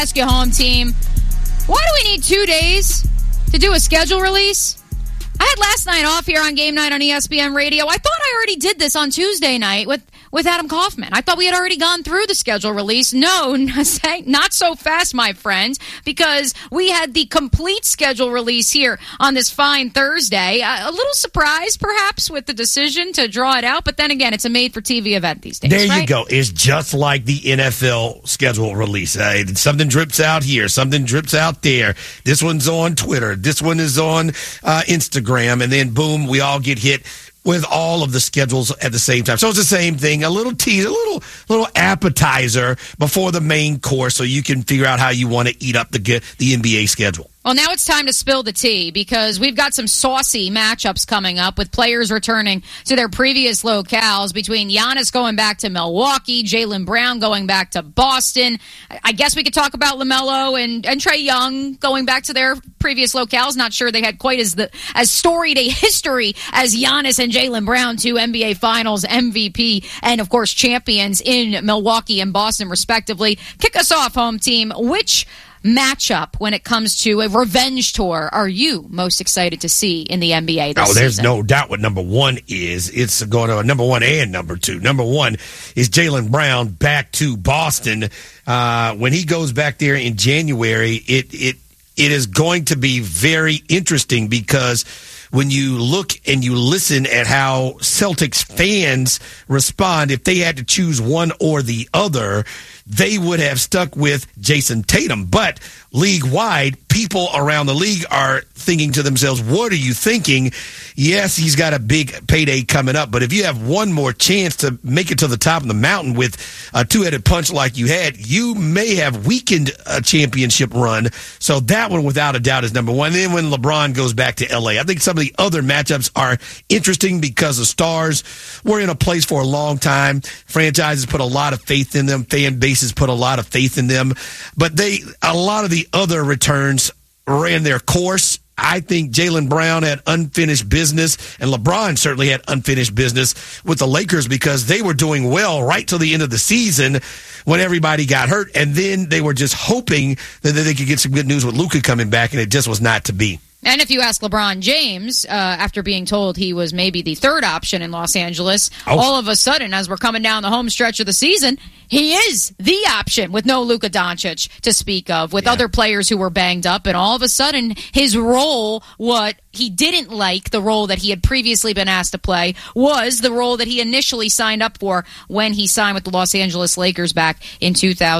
Ask you, home team, why do we need 2 days to do a schedule release? I had last night off here on Game Night on ESPN Radio. I thought I already did this on Tuesday night with Adam Kaufman. I thought we had already gone through the schedule release. No, not so fast, my friends, because we had the complete schedule release here on this fine Thursday. A little surprised, perhaps, with the decision to draw it out, but then again, it's a made-for-TV event these days. There right? you go. It's just like the NFL schedule release. Something drips out here, something drips out there. This one's on Twitter. This one is on Instagram, and then boom, we all get hit with all of the schedules at the same time. So it's the same thing, a little tease, a little appetizer before the main course so you can figure out how you want to eat up the NBA schedule. Well, now it's time to spill the tea because we've got some saucy matchups coming up with players returning to their previous locales between Giannis going back to Milwaukee, Jaylen Brown going back to Boston. I guess we could talk about LaMelo and Trae Young going back to their previous locales. Not sure they had quite as storied a history as Giannis and Jaylen Brown, two NBA Finals MVP and, of course, champions in Milwaukee and Boston, respectively. Kick us off, home team. Which matchup when it comes to a revenge tour are you most excited to see in the NBA this there's season? no doubt what number one is. It's going to number one and number two. Number one is Jaylen Brown back to Boston. When he goes back there in January, it is going to be very interesting because when you look and you listen at how Celtics fans respond, if they had to choose one or the other, they would have stuck with Jason Tatum. But league-wide, people around the league are thinking to themselves, what are you thinking? Yes, he's got a big payday coming up, but if you have one more chance to make it to the top of the mountain with a two-headed punch like you had, you may have weakened a championship run. So that one, without a doubt, is number one. And then when LeBron goes back to L.A., I think some of the other matchups are interesting because the stars were in a place for a long time. Franchises put a lot of faith in them. Fan bases put a lot of faith in them. But a lot of the other returns ran their course. I think Jaylen Brown had unfinished business, and LeBron certainly had unfinished business with the Lakers because they were doing well right till the end of the season when everybody got hurt, and then they were just hoping that they could get some good news with Luka coming back, and it just was not to be. And if you ask LeBron James, after being told he was maybe the third option in Los Angeles, all of a sudden, as we're coming down the home stretch of the season, he is the option with no Luka Doncic to speak of, with other players who were banged up. And all of a sudden, his role, what he didn't like, the role that he had previously been asked to play, was the role that he initially signed up for when he signed with the Los Angeles Lakers back in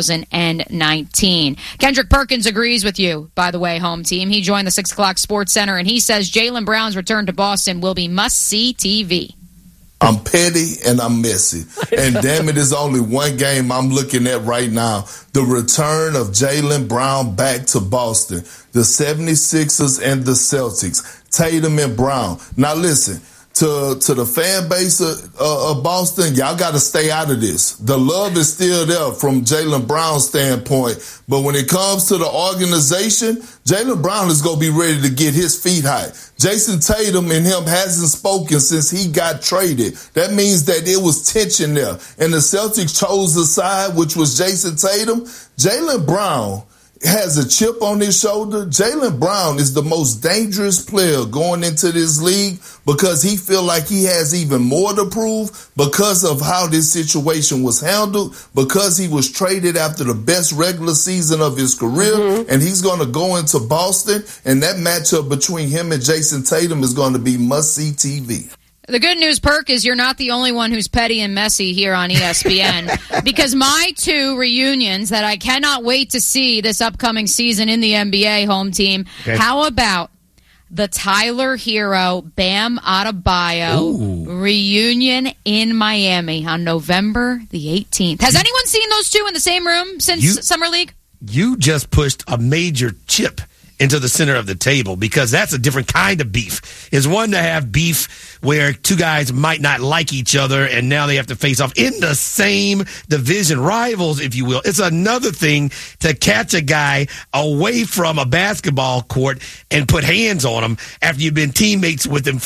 2019. Kendrick Perkins agrees with you, by the way, home team. He joined the 6 o'clock Sports Center, and he says Jaylen Brown's return to Boston will be must-see TV. I'm petty and I'm messy. And damn it, there's only one game I'm looking at right now. The return of Jaylen Brown back to Boston. The 76ers and the Celtics. Tatum and Brown. Now listen, to the fan base of Boston, y'all got to stay out of this. The love is still there from Jaylen Brown's standpoint. But when it comes to the organization, Jaylen Brown is going to be ready to get his feet high. Jason Tatum and him hasn't spoken since he got traded. That means that it was tension there. And the Celtics chose the side, which was Jason Tatum. Jaylen Brown has a chip on his shoulder. Jaylen Brown is the most dangerous player going into this league because he feel like he has even more to prove because of how this situation was handled, because he was traded after the best regular season of his career, and he's going to go into Boston, and that matchup between him and Jason Tatum is going to be must-see TV. The good news, Perk, is you're not the only one who's petty and messy here on ESPN because my two reunions that I cannot wait to see this upcoming season in the NBA, home team, how about the Tyler Hero, Bam Adebayo reunion in Miami on November the 18th? Has anyone seen those two in the same room since Summer League? You just pushed a major chip into the center of the table because that's a different kind of beef. It's one to have beef where two guys might not like each other and now they have to face off in the same division, rivals, if you will. It's another thing to catch a guy away from a basketball court and put hands on him after you've been teammates with him for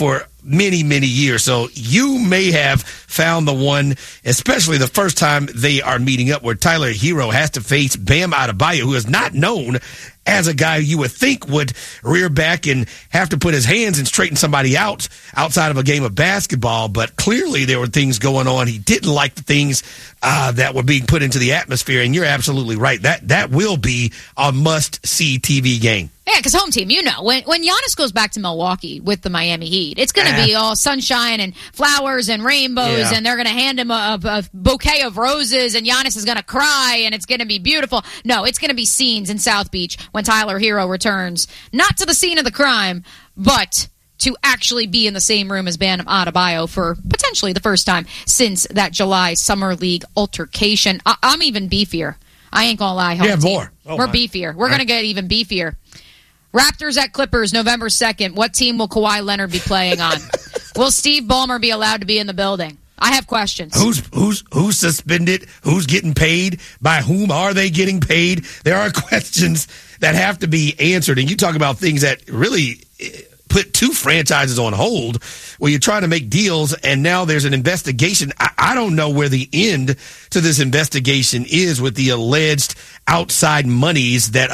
many, many years. So you may have found the one, especially the first time they are meeting up, where Tyler Hero has to face Bam Adebayo, who is not known as a guy you would think would rear back and have to put his hands and straighten somebody out outside of a game of basketball. But clearly there were things going on. He didn't like the things that were being put into the atmosphere. And you're absolutely right. That will be a must-see TV game. Yeah, because home team, when Giannis goes back to Milwaukee with the Miami Heat, it's going to be all sunshine and flowers and rainbows, and they're going to hand him a bouquet of roses, and Giannis is going to cry, and it's going to be beautiful. No, it's going to be scenes in South Beach when Tyler Hero returns, not to the scene of the crime, but to actually be in the same room as Bam Adebayo for potentially the first time since that July Summer League altercation. I'm even beefier. I ain't going to lie. Home team. More. Oh, we're beefier. We're going to get even beefier. Raptors at Clippers, November 2nd. What team will Kawhi Leonard be playing on? Will Steve Ballmer be allowed to be in the building? I have questions. Who's suspended? Who's getting paid? By whom are they getting paid? There are questions that have to be answered. And you talk about things that really put two franchises on hold where you're trying to make deals, and now there's an investigation. I don't know where the end to this investigation is with the alleged outside monies that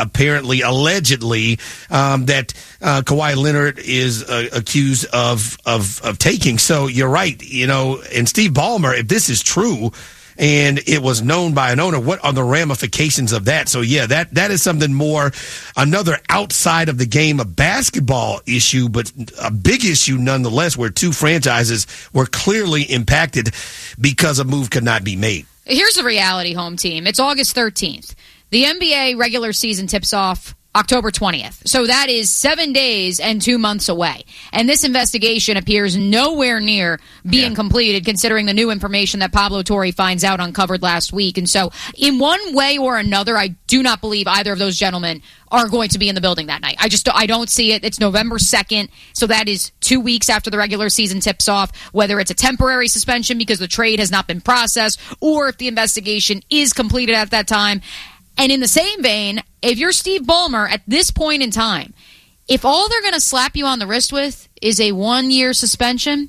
allegedly that Kawhi Leonard is accused of taking. So you're right, and Steve Ballmer, if this is true, and it was known by an owner, what are the ramifications of that? So, yeah, that is something more, another outside of the game of basketball issue, but a big issue nonetheless, where two franchises were clearly impacted because a move could not be made. Here's the reality, home team. It's August 13th. The NBA regular season tips off October 20th. So that is 7 days and 2 months away. And this investigation appears nowhere near being completed, considering the new information that Pablo Torre finds out uncovered last week. And so in one way or another, I do not believe either of those gentlemen are going to be in the building that night. I don't see it. It's November 2nd. So that is 2 weeks after the regular season tips off, whether it's a temporary suspension because the trade has not been processed, or if the investigation is completed at that time. And in the same vein, if you're Steve Ballmer at this point in time, if all they're going to slap you on the wrist with is a 1-year suspension,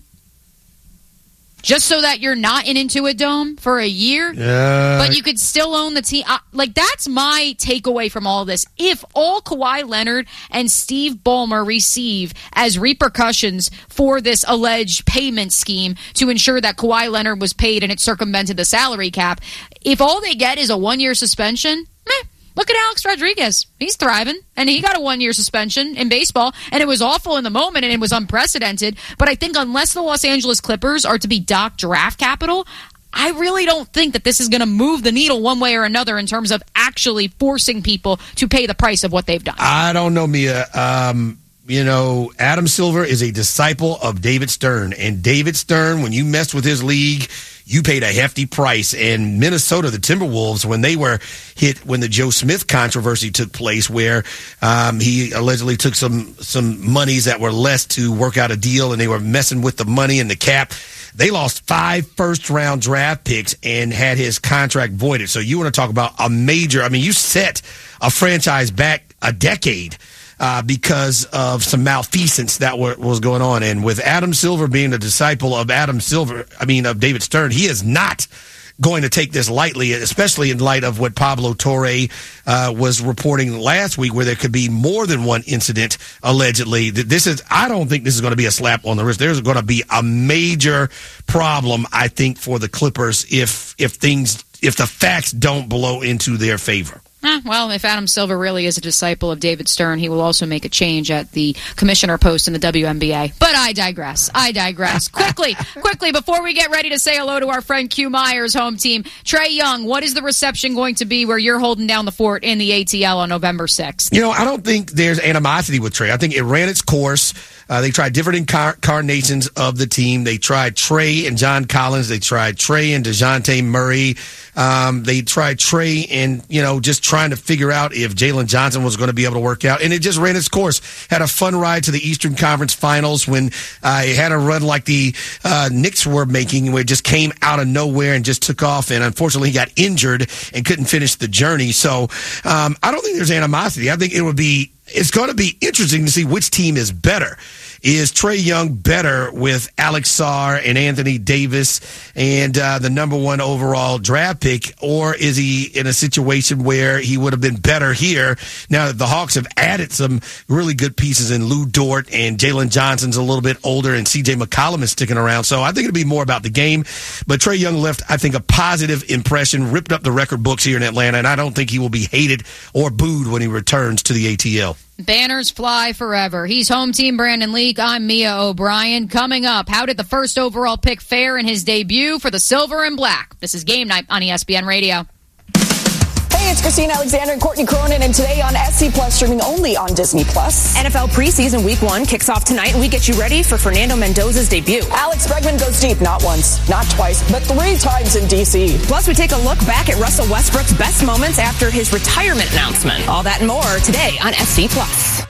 just so that you're not in Intuit Dome for a year, but you could still own the team. That's my takeaway from all this. If all Kawhi Leonard and Steve Ballmer receive as repercussions for this alleged payment scheme to ensure that Kawhi Leonard was paid and it circumvented the salary cap, if all they get is a 1-year suspension, look at Alex Rodriguez. He's thriving, and he got a 1-year suspension in baseball, and it was awful in the moment, and it was unprecedented. But I think unless the Los Angeles Clippers are to be docked draft capital, I really don't think that this is going to move the needle one way or another in terms of actually forcing people to pay the price of what they've done. I don't know, Mia. Adam Silver is a disciple of David Stern, and David Stern, when you messed with his league, you paid a hefty price. And Minnesota, the Timberwolves, when they were hit, when the Joe Smith controversy took place, where he allegedly took some monies that were less to work out a deal, and they were messing with the money and the cap, they lost 5 first-round draft picks and had his contract voided. So you want to talk about a major, you set a franchise back a decade because of some malfeasance that was going on. And with Adam Silver being a disciple of of David Stern, he is not going to take this lightly, especially in light of what Pablo Torre was reporting last week, where there could be more than one incident, allegedly. I don't think this is going to be a slap on the wrist. There's going to be a major problem, I think, for the Clippers if the facts don't blow into their favor. Well, if Adam Silver really is a disciple of David Stern, he will also make a change at the commissioner post in the WNBA. But I digress. Quickly, before we get ready to say hello to our friend Q Myers, home team, Trae Young, what is the reception going to be where you're holding down the fort in the ATL on November 6th? I don't think there's animosity with Trae. I think it ran its course. They tried different incarnations of the team. They tried Trae and John Collins. They tried Trae and DeJounte Murray. They tried Trae and, just trying to figure out if Jalen Johnson was going to be able to work out. And it just ran its course. Had a fun ride to the Eastern Conference Finals when it had a run like the Knicks were making, where it just came out of nowhere and just took off. And unfortunately, he got injured and couldn't finish the journey. So I don't think there's animosity. I think it's going to be interesting to see which team is better. is Trae Young better with Alex Sarr and Anthony Davis and the number 1 overall draft pick, or is he in a situation where he would have been better here now that the Hawks have added some really good pieces in Lou Dort and Jalen Johnson's a little bit older and CJ McCollum is sticking around. So I think it'll be more about the game. But Trae Young left, I think, a positive impression, ripped up the record books here in Atlanta, and I don't think he will be hated or booed when he returns to the ATL. Banners fly forever. He's home team Brandon Leak. I'm Mia O'Brien. Coming up, how did the first overall pick fare in his debut for the Silver and Black? This is Game Night on ESPN Radio. Hey, it's Christine Alexander and Courtney Cronin, and today on SC Plus, streaming only on Disney Plus. NFL preseason week 1 kicks off tonight, and we get you ready for Fernando Mendoza's debut. Alex Bregman goes deep, not once, not twice, but 3 times in D.C. Plus, we take a look back at Russell Westbrook's best moments after his retirement announcement. All that and more today on SC Plus.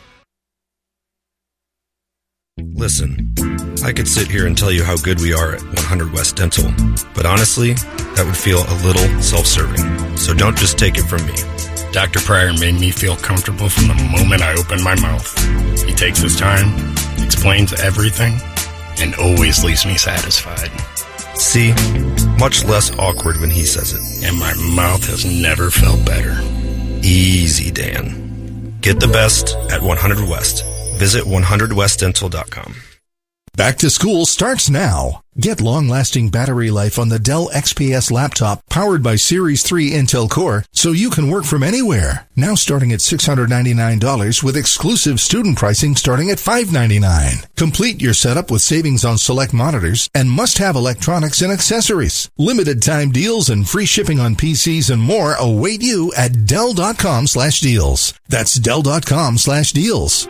Listen, I could sit here and tell you how good we are at 100 West Dental, but honestly, that would feel a little self-serving. So don't just take it from me. Dr. Pryor made me feel comfortable from the moment I opened my mouth. He takes his time, explains everything, and always leaves me satisfied. See? Much less awkward when he says it. And my mouth has never felt better. Easy, Dan. Get the best at 100 West. Visit 100westdental.com. Back to school starts now. Get long-lasting battery life on the Dell XPS laptop powered by Series 3 Intel Core so you can work from anywhere. Now starting at $699 with exclusive student pricing starting at $599. Complete your setup with savings on select monitors and must-have electronics and accessories. Limited time deals and free shipping on PCs and more await you at Dell.com/deals. That's Dell.com/deals.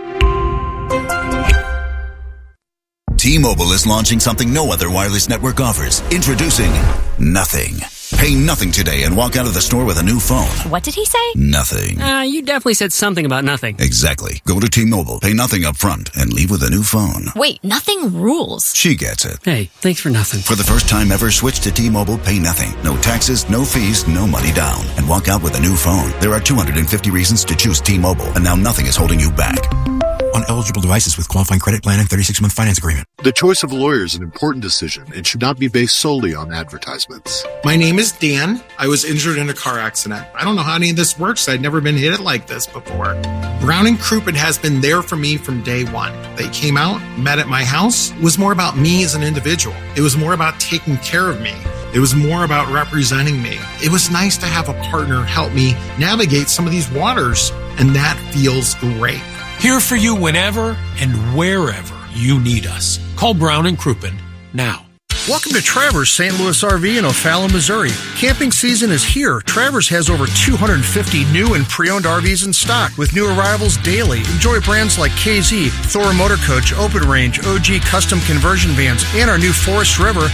T-Mobile is launching something no other wireless network offers. Introducing Nothing. Pay nothing today and walk out of the store with a new phone. What did he say? Nothing. You definitely said something about nothing. Exactly. Go to T-Mobile, pay nothing up front, and leave with a new phone. Wait, nothing rules. She gets it. Hey, thanks for nothing. For the first time ever, switch to T-Mobile, pay nothing. No taxes, no fees, no money down. And walk out with a new phone. There are 250 reasons to choose T-Mobile, and now nothing is holding you back. On eligible devices with qualifying credit plan and 36-month finance agreement. The choice of lawyer is an important decision and should not be based solely on advertisements. My name is Dan. I was injured in a car accident. I don't know how any of this works. I'd never been hit like this before. Brown & Crouppen has been there for me from day one. They came out, met at my house. It was more about me as an individual. It was more about taking care of me. It was more about representing me. It was nice to have a partner help me navigate some of these waters, and that feels great. Here for you whenever and wherever you need us. Call Brown & Crouppen now. Welcome to Travers St. Louis RV in O'Fallon, Missouri. Camping season is here. Travers has over 250 new and pre-owned RVs in stock with new arrivals daily. Enjoy brands like KZ, Thor Motor Coach, Open Range, OG Custom Conversion Vans, and our new Forest River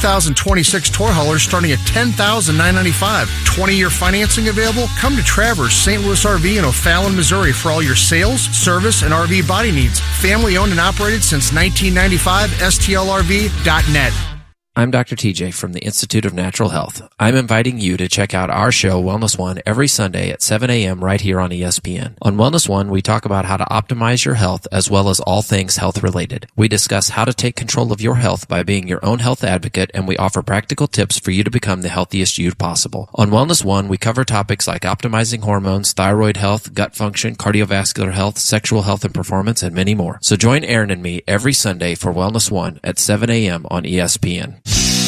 2026 toy haulers starting at $10,995. 20-year financing available? Come to Travers St. Louis RV in O'Fallon, Missouri for all your sales, service, and RV body needs. Family owned and operated since 1995. STLRV.net. I'm Dr. TJ from the Institute of Natural Health. I'm inviting you to check out our show, Wellness One, every Sunday at 7 a.m. right here on ESPN. On Wellness One, we talk about how to optimize your health as well as all things health-related. We discuss how to take control of your health by being your own health advocate, and we offer practical tips for you to become the healthiest you possible. On Wellness One, we cover topics like optimizing hormones, thyroid health, gut function, cardiovascular health, sexual health and performance, and many more. So join Aaron and me every Sunday for Wellness One at 7 a.m. on ESPN.